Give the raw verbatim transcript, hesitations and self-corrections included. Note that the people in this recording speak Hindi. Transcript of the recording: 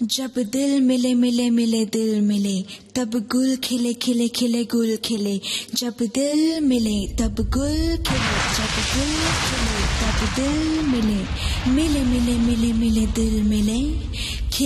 जब दिल मिले मिले मिले दिल मिले तब गुल खिले खिले खिले गुल खिले। जब दिल मिले तब गुल खिले, जब गुल खिले तब दिल मिले। मिले मिले मिले मिले दिल मिले,